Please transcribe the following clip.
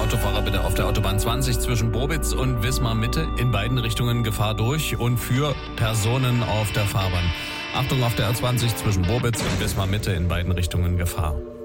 Autofahrer bitte auf der Autobahn 20 zwischen Bobitz und Wismar Mitte in beiden Richtungen Gefahr durch und für Personen auf der Fahrbahn. Achtung auf der A20 zwischen Bobitz und Wismar Mitte in beiden Richtungen Gefahr.